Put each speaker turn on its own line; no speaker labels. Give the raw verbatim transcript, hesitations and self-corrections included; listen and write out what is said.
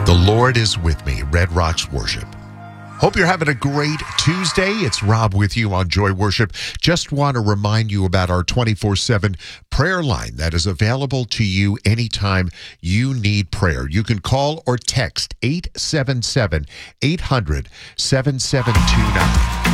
The Lord is with me, Red Rocks Worship. Hope you're having a great Tuesday. It's Rob with you on Joy Worship. Just want to remind you about our twenty-four seven prayer line that is available to you anytime you need prayer. You can call or text eight seven seven, eight hundred, seven seven two nine.